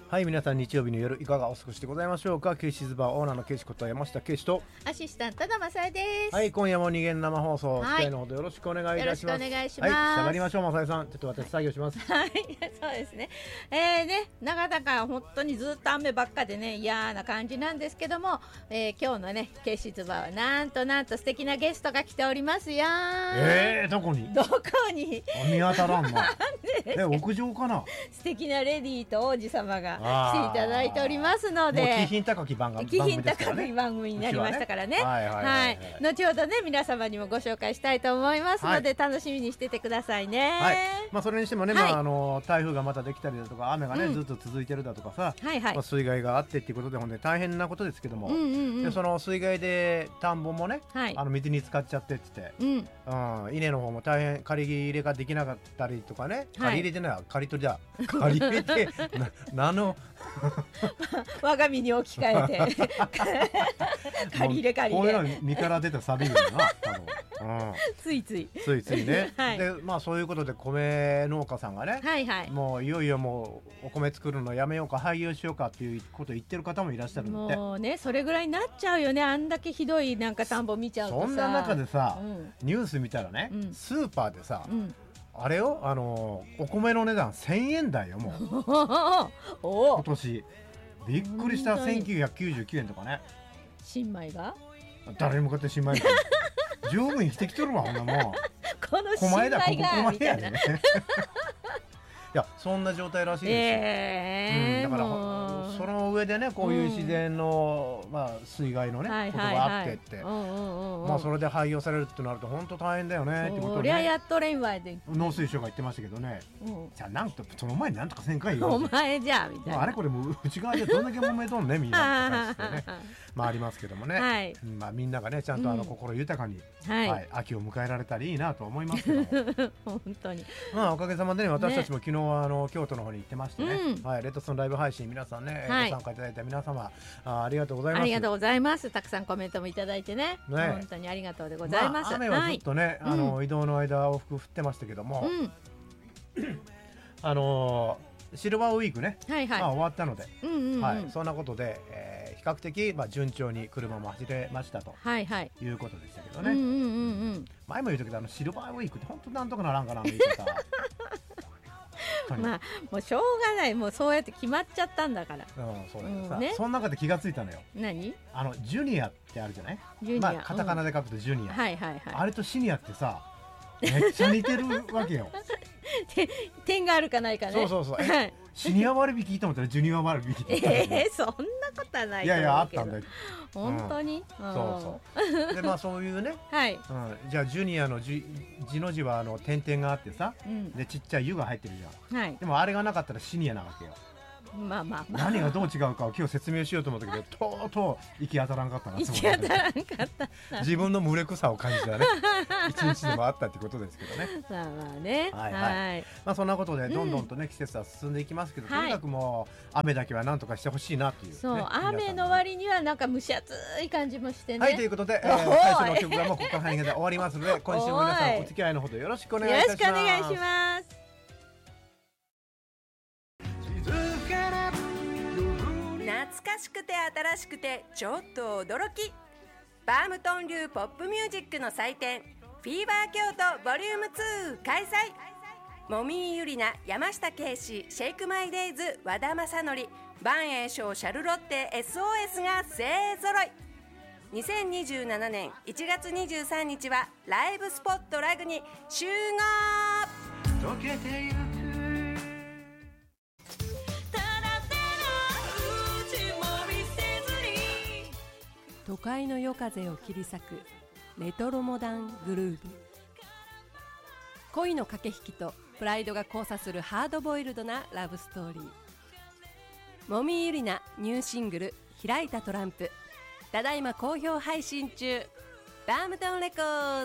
はい、皆さん日曜日の夜いかがお過ごしでございましょうか。ケイシズバーオーナーのケイシこと山下ケイシとアシスタントのマサイです。 はい、今夜も二限生放送、 はい、 機会のほどよろしくお願いいたします。 よろしくお願いします。 はい、下がりましょう。マサイさん、ちょっと私作業します。 はい、そうですね。なかなか本当にずっと雨ばっかでね、嫌な感じなんですけども、今日のね、ケイシズバーはなんと素敵なゲストが来ておりますよ。 どこに？ どこに？ 見当たらんな。屋上かな。 素敵なレディーと王子様が来ていただいておりますので、 気品高き番組になりましたからね。はい、後ほどね皆様にもご紹介したいと思いますので、楽しみにしててくださいね。 はい、それにしてもね、台風がまたできたりだとか雨がね、ずっと続いてるだとかさ、水害があってっていうことでほんで大変なことですけども、でその水害で田んぼもね、水に浸かっちゃってって言って、稲の方も大変借り入れができなかったりとかね、借り入れてない借り取りだ借り入れて我が身に置き換えて借り入れこういうの身から出たサビるよな多分ついついね、でそういうことで米農家さんがね、もういよいよもうお米作るのやめようか廃業しようかっていうことを言ってる方もいらっしゃるんで、 もうねそれぐらいになっちゃうよね。あんだけひどいなんか田んぼ見ちゃうとさ、 そんな中でさ、ニュース見たらね、スーパーでさ、あれよ、お米の値段1000円台よもう今年びっくりした。1999円とかね。 新米が誰に向かって新米が十分生きてきとるわほんなもんこの新米がみたいな。いやそんな状態らしいですよ。だからその上でねこういう自然の、水害のねことがあってって、それで廃業されるってなると本当大変だよねってことをね、 やっとれんわいで農水省が言ってましたけどね。じゃあなんとその前になんとかせんかいよお前じゃみたいな、 あれこれもう内側でどんだけ揉めとんねみんなって感じでねありますけどもね、みんながねちゃんと心豊かに、秋を迎えられたらいいなと思いますけど本当におかげさまでね私たちも昨日は京都の方に行ってましてね、レッドソンライブ配信皆さんね、ご参加いただいた皆様ありがとうございます。 ありがとうございます。たくさんコメントもいただいてね、本当にありがとうでございます。 雨はずっとね、移動の間往復降ってましたけども、シルバーウィークね、終わったので、そんなことで、比較的、順調に車も走れましたと、いうことでしたけどね。前も言うときシルバーウィークって本当なんとかならんかな言い方もうしょうがない、もうそうやって決まっちゃったんだから。 そうだけどさ、その中で気がついたのよ。 何？ ジュニアってあるじゃない。カタカナで書くとジュニア、あれとシニアってさめっちゃ似てるわけよ点があるかないかね。 そうシニア割引と思ったらジュニア割引そんなことはないと思うけど。 いやあったんだよ本当に。 そうでそういうね、じゃあジュニアの字の字は点々があってさ、でちっちゃい「ゆ」が入ってるじゃん。でもあれがなかったらシニアなわけよ。何がどう違うかを今日説明しようと思ったけどとうとう行き当たらんかったな。 行き当たらんかった自分の無力さを感じたね一日でもあったってことですけどね。そんなことでどんどんとね季節は進んでいきますけど、とにかくもう雨だけはなんとかしてほしいなっていう、 雨の割にはなんか蒸し暑い感じもしてね。 ということで最初の曲がもうここから終わりますので今週も皆さんお付き合いのほどよろしくお願いいたします。 よろしくお願いします。 懐かしくて新しくてちょっと驚き、バームトン流ポップミュージックの祭典フィーバー京都ボリューム2開催。もみゆりな、山下圭史、シェイクマイデイズ、和田正則、万栄翔、シャルロッテ SOS が勢ぞろい。2027年1月23日はライブスポットラグに集合。溶けてゆく都会の夜風を切り裂くレトロモダングルーヴ。恋の駆け引きとプライドが交差するハードボイルドなラブストーリー。もみゆりなニューシングル開いたトランプ、ただいま好評配信中。バームトンレコー